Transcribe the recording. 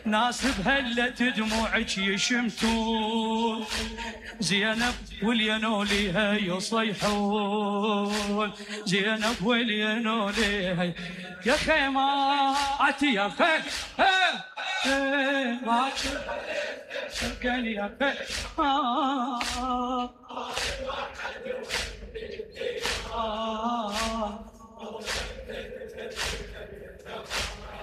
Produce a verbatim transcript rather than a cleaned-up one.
ناس بهلة دموعك يشمتون، زينب والينوليها يصيحون، زينب والينوليها يا خيمات يا خيمات يا خيمات